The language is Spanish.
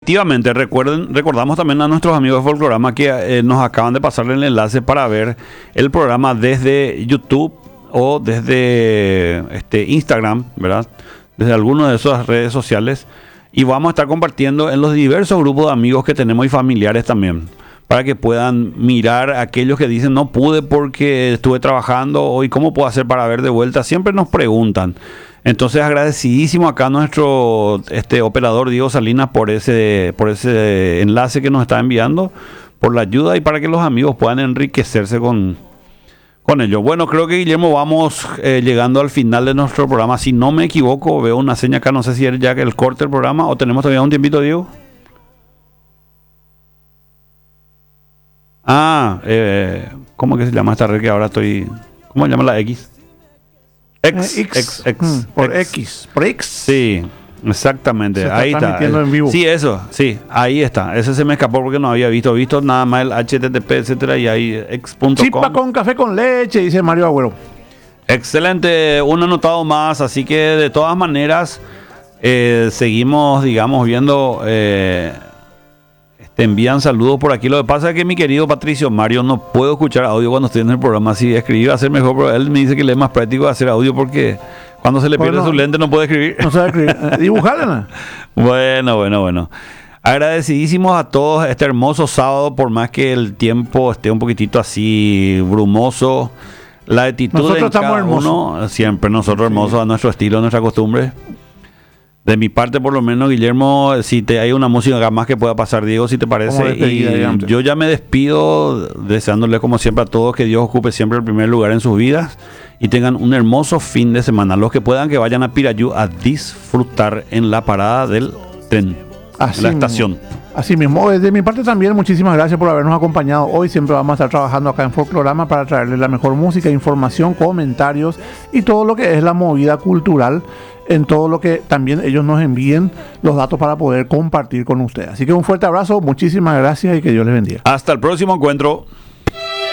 Efectivamente, recordamos también a nuestros amigos de Folklorama que nos acaban de pasar el enlace para ver el programa desde YouTube o desde Instagram, ¿verdad? Desde alguna de esas redes sociales. Y vamos a estar compartiendo en los diversos grupos de amigos que tenemos y familiares también, para que puedan mirar a aquellos que dicen no pude porque estuve trabajando hoy, ¿cómo puedo hacer para ver de vuelta? Siempre nos preguntan. Entonces agradecidísimo acá a nuestro operador Diego Salinas por ese enlace que nos está enviando, por la ayuda y para que los amigos puedan enriquecerse con ello. Bueno, creo que Guillermo vamos llegando al final de nuestro programa. Si no me equivoco, veo una seña acá, no sé si es ya el corte del programa o tenemos todavía un tiempito, Diego. ¿Cómo que se llama esta red que ahora estoy... ¿Cómo se llama la X? X. Por X. Sí, exactamente. Se ahí está. Transmitiendo en vivo. Sí, eso, sí, ahí está. Ese se me escapó porque no había visto nada más el HTTP, etcétera, y ahí x.com. Chipa con café con leche, dice Mario Agüero. Excelente, un anotado más, así que de todas maneras seguimos, digamos, viendo, te envían saludos por aquí. Lo que pasa es que mi querido Patricio Mario no puedo escuchar audio cuando estoy en el programa. Si escribir va a ser mejor, pero él me dice que le es más práctico hacer audio porque cuando se le pierde su lente no puede escribir. No sabe escribir. Dibujarla. Bueno. Agradecidísimos a todos este hermoso sábado, por más que el tiempo esté un poquitito así brumoso. La actitud nosotros de estamos cada hermosos. uno, siempre nosotros hermosos a nuestro estilo, a nuestra costumbre. De mi parte, por lo menos, Guillermo, si hay una música más que pueda pasar, Diego, si te parece. Y yo ya me despido deseándoles, como siempre, a todos que Dios ocupe siempre el primer lugar en sus vidas y tengan un hermoso fin de semana. Los que puedan, que vayan a Pirayú a disfrutar en la parada del tren, en la estación. Así mismo, de mi parte también, muchísimas gracias por habernos acompañado hoy. Siempre vamos a estar trabajando acá en Folklorama para traerles la mejor música, información, comentarios y todo lo que es la movida cultural, en todo lo que también ellos nos envíen los datos para poder compartir con ustedes. Así que un fuerte abrazo, muchísimas gracias y que Dios les bendiga. Hasta el próximo encuentro.